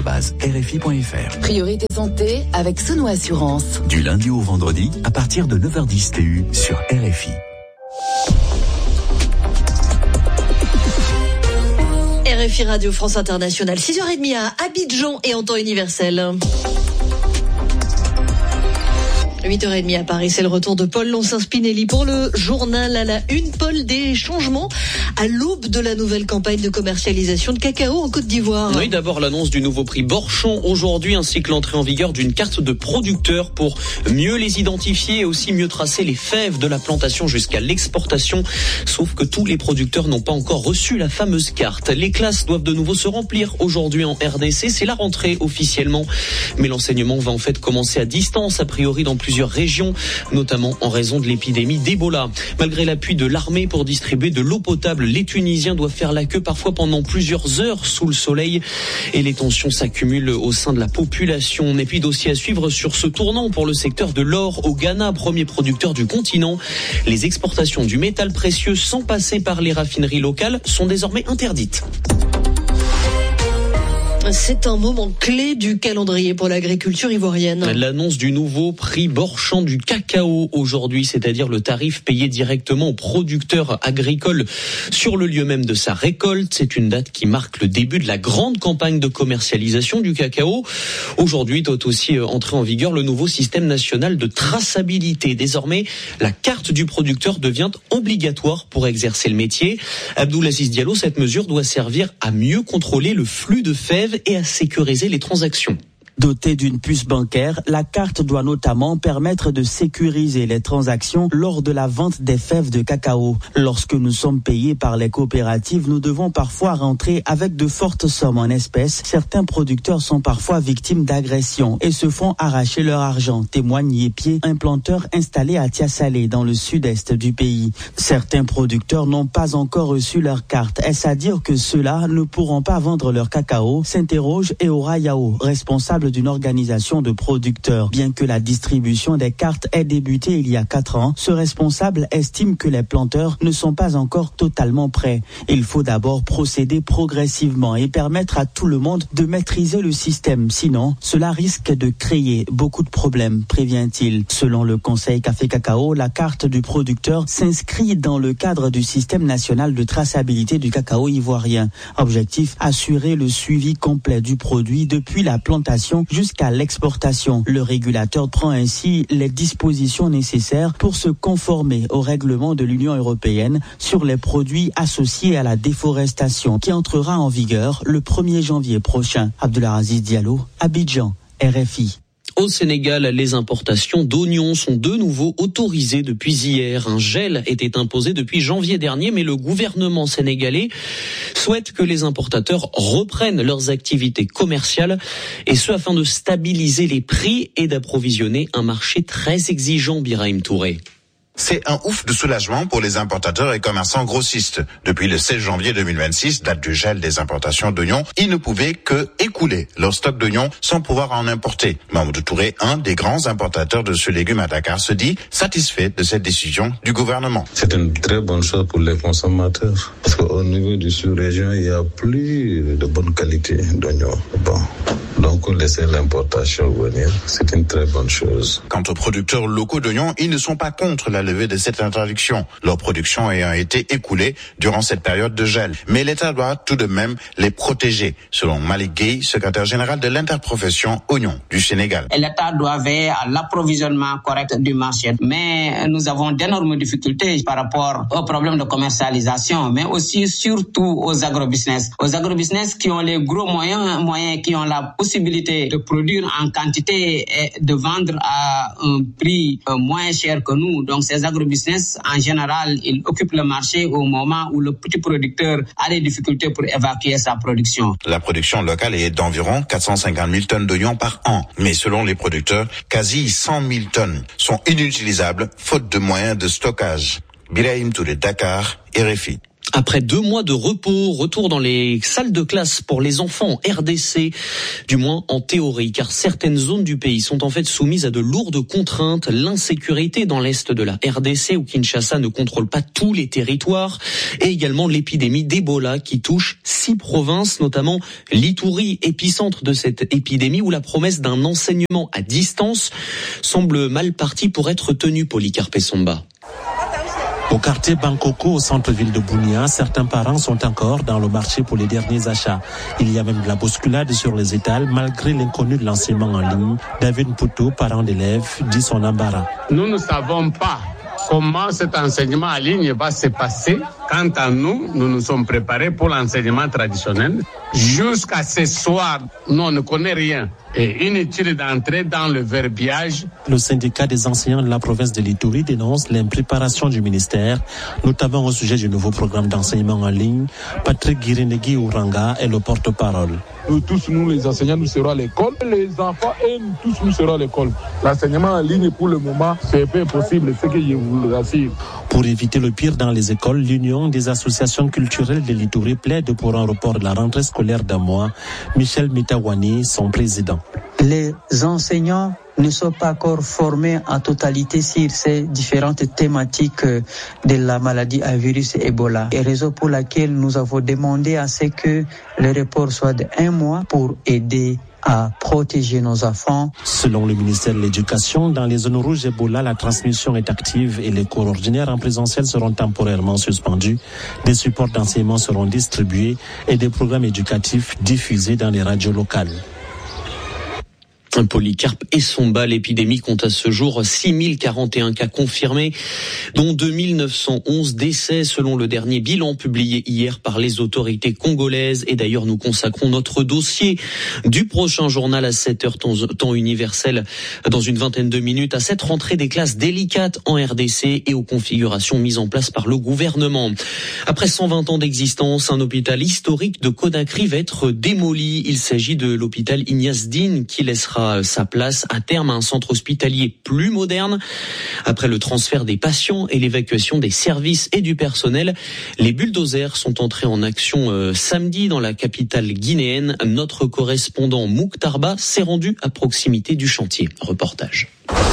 info@rfi.fr. Priorité santé avec Sono Assurance. Du lundi au vendredi, à partir de 9h10 TU sur RFI. RFI Radio France Internationale, 6h30 à Abidjan et en temps universel. 8h30 à Paris, c'est le retour de Paul Loncin-Spinelli pour le journal à la une. Paul, des changements à l'aube de la nouvelle campagne de commercialisation de cacao en Côte d'Ivoire. Oui, d'abord l'annonce du nouveau prix Borchon aujourd'hui, ainsi que l'entrée en vigueur d'une carte de producteurs pour mieux les identifier et aussi mieux tracer les fèves de la plantation jusqu'à l'exportation. Sauf que tous les producteurs n'ont pas encore reçu la fameuse carte. Les classes doivent de nouveau se remplir aujourd'hui en RDC. C'est la rentrée officiellement. Mais l'enseignement va en fait commencer à distance, a priori dans plusieurs régions, notamment en raison de l'épidémie d'Ebola. Malgré l'appui de l'armée pour distribuer de l'eau potable, les Tunisiens doivent faire la queue parfois pendant plusieurs heures sous le soleil et les tensions s'accumulent au sein de la population. Et puis dossier à suivre sur ce tournant pour le secteur de l'or au Ghana, premier producteur du continent. Les exportations du métal précieux sans passer par les raffineries locales sont désormais interdites. C'est un moment clé du calendrier pour l'agriculture ivoirienne. L'annonce du nouveau prix Borchon du cacao aujourd'hui, c'est-à-dire le tarif payé directement aux producteurs agricoles sur le lieu même de sa récolte. C'est une date qui marque le début de la grande campagne de commercialisation du cacao. Aujourd'hui doit aussi entrer en vigueur le nouveau système national de traçabilité. Désormais, la carte du producteur devient obligatoire pour exercer le métier. Abdoulaziz Diallo, cette mesure doit servir à mieux contrôler le flux de fèves et à sécuriser les transactions. Dotée d'une puce bancaire, la carte doit notamment permettre de sécuriser les transactions lors de la vente des fèves de cacao. Lorsque nous sommes payés par les coopératives, nous devons parfois rentrer avec de fortes sommes en espèces. Certains producteurs sont parfois victimes d'agressions et se font arracher leur argent, témoigne Yépié, un planteur installé à Tiasalé dans le sud-est du pays. Certains producteurs n'ont pas encore reçu leur carte. Est-ce à dire que ceux-là ne pourront pas vendre leur cacao? S'interroge Eora Yao, responsable d'une organisation de producteurs. Bien que la distribution des cartes ait débuté il y a 4 ans, ce responsable estime que les planteurs ne sont pas encore totalement prêts. Il faut d'abord procéder progressivement et permettre à tout le monde de maîtriser le système. Sinon, cela risque de créer beaucoup de problèmes, prévient-il. Selon le Conseil Café Cacao, la carte du producteur s'inscrit dans le cadre du système national de traçabilité du cacao ivoirien. Objectif, assurer le suivi complet du produit depuis la plantation jusqu'à l'exportation. Le régulateur prend ainsi les dispositions nécessaires pour se conformer au règlement de l'Union européenne sur les produits associés à la déforestation qui entrera en vigueur le 1er janvier prochain. Abdoulaziz Diallo, Abidjan, RFI. Au Sénégal, les importations d'oignons sont de nouveau autorisées depuis hier. Un gel était imposé depuis janvier dernier, mais le gouvernement sénégalais souhaite que les importateurs reprennent leurs activités commerciales, et ce afin de stabiliser les prix et d'approvisionner un marché très exigeant, Birahim Touré. C'est un ouf de soulagement pour les importateurs et commerçants grossistes. Depuis le 16 janvier 2026, date du gel des importations d'oignons, ils ne pouvaient que écouler leur stock d'oignons sans pouvoir en importer. Mamadou Touré, un des grands importateurs de ce légume à Dakar, se dit satisfait de cette décision du gouvernement. C'est une très bonne chose pour les consommateurs. Parce qu'au niveau du sous-région, il n'y a plus de bonne qualité d'oignons. Donc laisser l'importation venir, c'est une très bonne chose. Quant aux producteurs locaux d'oignons, ils ne sont pas contre la levée de cette interdiction, leur production ayant été écoulée durant cette période de gel. Mais l'État doit tout de même les protéger, selon Malik Gueye, secrétaire général de l'interprofession oignons du Sénégal. L'État doit veiller à l'approvisionnement correct du marché. Mais nous avons d'énormes difficultés par rapport aux problèmes de commercialisation, mais aussi surtout aux agrobusiness. Aux agrobusiness qui ont les gros moyens qui ont la possibilité de produire en quantité et de vendre à un prix moins cher que nous. Donc ces agrobusiness, en général, ils occupent le marché au moment où le petit producteur a des difficultés pour évacuer sa production. La production locale est d'environ 450 000 tonnes d'oignons par an. Mais selon les producteurs, quasi 100 000 tonnes sont inutilisables faute de moyens de stockage. Birahim Touré, Dakar, RFI. Après 2 mois de repos, retour dans les salles de classe pour les enfants en RDC, du moins en théorie, car certaines zones du pays sont en fait soumises à de lourdes contraintes. L'insécurité dans l'est de la RDC, où Kinshasa ne contrôle pas tous les territoires, et également l'épidémie d'Ebola qui touche 6 provinces, notamment l'Ituri, épicentre de cette épidémie, où la promesse d'un enseignement à distance semble mal partie pour être tenue, Polycarpe Somba. Au quartier Bankoko, au centre-ville de Bunia, certains parents sont encore dans le marché pour les derniers achats. Il y a même de la bousculade sur les étals malgré l'inconnu de l'enseignement en ligne. David Poutou, parent d'élèves, dit son embarras. Nous ne savons pas comment cet enseignement en ligne va se passer. Quant à nous, nous nous sommes préparés pour l'enseignement traditionnel. Jusqu'à ce soir, nous on ne connaît rien. Et inutile d'entrer dans le verbiage. Le syndicat des enseignants de la province de l'Ituri dénonce l'impréparation du ministère, notamment au sujet du nouveau programme d'enseignement en ligne. Patrick Guirinegui Ouranga est le porte-parole. Nous tous, nous les enseignants, nous serons à l'école. Les enfants et nous tous, nous serons à l'école. L'enseignement en ligne, pour le moment, c'est pas impossible, c'est que je vous le rassure. Pour éviter le pire dans les écoles, l'Union des associations culturelles de l'Ituri plaide pour un report de la rentrée scolaire d'un mois. Michel Mitawani, son président. Les enseignants ne sont pas encore formés en totalité sur ces différentes thématiques de la maladie à virus Ebola. Et raison pour laquelle nous avons demandé à ce que le report soit de 1 mois pour aider à protéger nos enfants. Selon le ministère de l'Éducation, dans les zones rouges Ebola, la transmission est active et les cours ordinaires en présentiel seront temporairement suspendus. Des supports d'enseignement seront distribués et des programmes éducatifs diffusés dans les radios locales. Polycarpe Somba, l'épidémie compte à ce jour 6041 cas confirmés, dont 2911 décès selon le dernier bilan publié hier par les autorités congolaises. Et d'ailleurs, nous consacrons notre dossier du prochain journal à 7h temps universel dans une vingtaine de minutes à cette rentrée des classes délicates en RDC et aux configurations mises en place par le gouvernement. Après 120 ans d'existence, un hôpital historique de Conakry va être démoli. Il s'agit de l'hôpital Ignace Dine qui laissera sa place à terme à un centre hospitalier plus moderne. Après le transfert des patients et l'évacuation des services et du personnel, les bulldozers sont entrés en action samedi dans la capitale guinéenne. Notre correspondant Mouktarba s'est rendu à proximité du chantier. Reportage.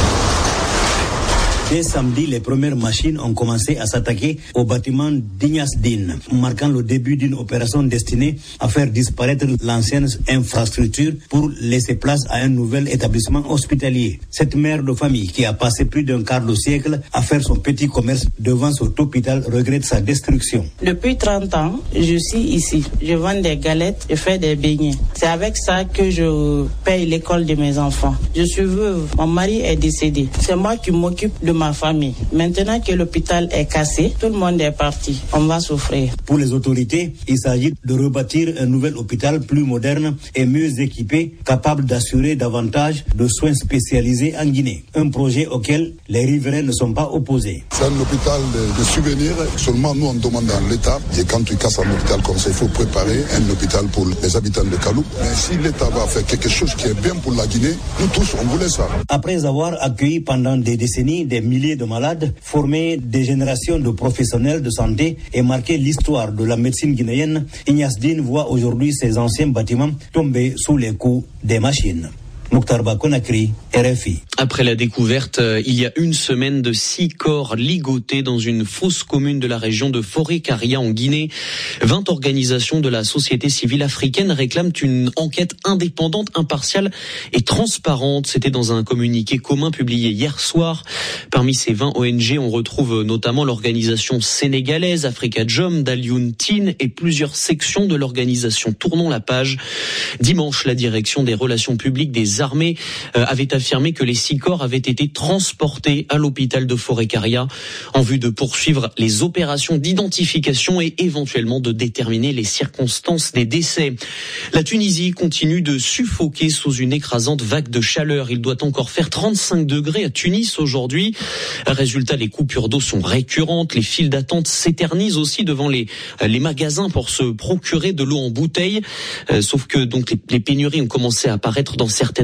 Dès samedi, les premières machines ont commencé à s'attaquer au bâtiment d'Ignace Dine, marquant le début d'une opération destinée à faire disparaître l'ancienne infrastructure pour laisser place à un nouvel établissement hospitalier. Cette mère de famille, qui a passé plus d'un quart de siècle à faire son petit commerce devant cet hôpital, regrette sa destruction. Depuis 30 ans, je suis ici. Je vends des galettes, je fais des beignets. C'est avec ça que je paye l'école de mes enfants. Je suis veuve, mon mari est décédé. C'est moi qui m'occupe de ma famille. Maintenant que l'hôpital est cassé, tout le monde est parti. On va souffrir. Pour les autorités, il s'agit de rebâtir un nouvel hôpital plus moderne et mieux équipé, capable d'assurer davantage de soins spécialisés en Guinée. Un projet auquel les riverains ne sont pas opposés. C'est un hôpital de souvenirs. Seulement nous on demande dans l'État, et quand tu casses un hôpital comme ça, il faut préparer un hôpital pour les habitants de Kalou. Mais si l'État va faire quelque chose qui est bien pour la Guinée, nous tous on voulait ça. Après avoir accueilli pendant des décennies des milliers de malades, formé des générations de professionnels de santé et marqué l'histoire de la médecine guinéenne, Ignace Dine voit aujourd'hui ses anciens bâtiments tomber sous les coups des machines. Mouktarba Conakry, RFI. Après la découverte, il y a une semaine, de 6 corps ligotés dans une fosse commune de la région de Forêt-Caria en Guinée, 20 organisations de la société civile africaine réclament une enquête indépendante, impartiale et transparente. C'était dans un communiqué commun publié hier soir. Parmi ces 20 ONG, on retrouve notamment l'organisation sénégalaise Africa Jom d'Alioune Tine et plusieurs sections de l'organisation Tournons la page. Dimanche, la direction des relations publiques des armées avait affirmé que les 6 corps avaient été transportés à l'hôpital de Forêt-Caria en vue de poursuivre les opérations d'identification et éventuellement de déterminer les circonstances des décès. La Tunisie continue de suffoquer sous une écrasante vague de chaleur. Il doit encore faire 35 degrés à Tunis aujourd'hui. Résultat, les coupures d'eau sont récurrentes. Les files d'attente s'éternisent aussi devant les magasins pour se procurer de l'eau en bouteille. Sauf que donc les pénuries ont commencé à apparaître dans certaines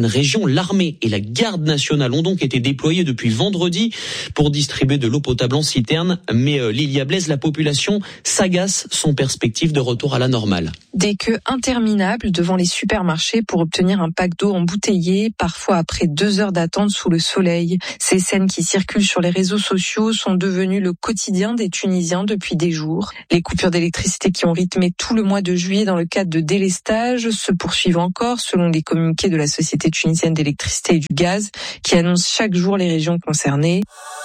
certaines régions. L'armée et la garde nationale ont donc été déployés depuis vendredi pour distribuer de l'eau potable en citerne. Mais Lilia Blaise, la population s'agace sans perspective de retour à la normale. Des queues interminables devant les supermarchés pour obtenir un pack d'eau embouteillé, parfois après 2 heures d'attente sous le soleil. Ces scènes qui circulent sur les réseaux sociaux sont devenues le quotidien des Tunisiens depuis des jours. Les coupures d'électricité qui ont rythmé tout le mois de juillet dans le cadre de délestage se poursuivent encore selon les communiqués de la Société tunisienne d'électricité et du gaz qui annonce chaque jour les régions concernées.